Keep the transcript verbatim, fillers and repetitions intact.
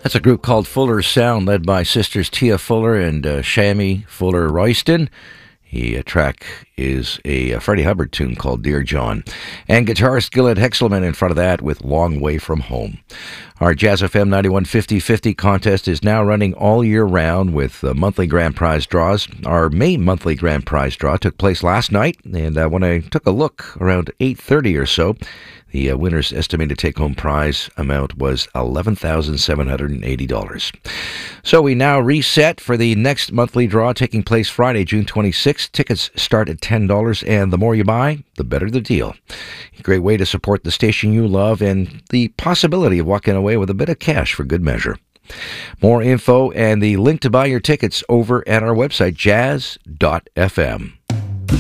That's a group called Fuller Sound, led by sisters Tia Fuller and uh, Shammy Fuller Royston. The uh, track is a, a Freddie Hubbard tune called Dear John. And guitarist Gillette Hexelman in front of that with Long Way From Home. Our Jazz F M ninety-one fifty fifty contest is now running all year round with uh, monthly grand prize draws. Our May monthly grand prize draw took place last night, and uh, when I took a look around eight thirty or so, the uh, winner's estimated take-home prize amount was eleven thousand seven hundred eighty dollars. So we now reset for the next monthly draw taking place Friday, June twenty-sixth. Tickets start at ten dollars, and the more you buy, the better the deal. A great way to support the station you love and the possibility of walking away with a bit of cash for good measure. More info and the link to buy your tickets over at our website, jazz dot f m.